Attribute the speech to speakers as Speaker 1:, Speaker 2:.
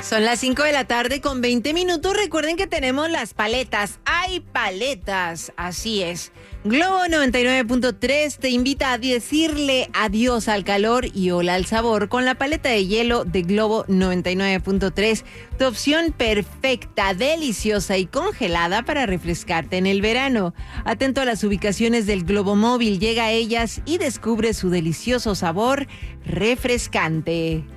Speaker 1: Son las 5 de la tarde con 20 minutos. Recuerden que tenemos las paletas. ¡Hay paletas! Así es. Globo 99.3 te invita a decirle adiós al calor y hola al sabor con la paleta de hielo de Globo 99.3. Tu opción perfecta, deliciosa y congelada para refrescarte en el verano. Atento a las ubicaciones del Globo Móvil. Llega a ellas y descubre su delicioso sabor refrescante.